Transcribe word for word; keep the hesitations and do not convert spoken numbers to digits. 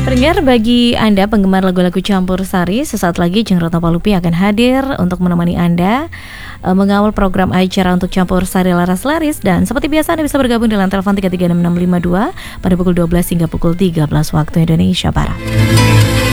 Pendengar, bagi Anda penggemar lagu-lagu campur sari, sesaat lagi Jeng Ratna Palupi akan hadir untuk menemani Anda uh, mengawal program acara untuk campur sari Laras Laris. Dan seperti biasa Anda bisa bergabung dengan telepon tiga tiga enam enam lima dua pada pukul dua belas hingga pukul tiga belas waktu Indonesia Barat.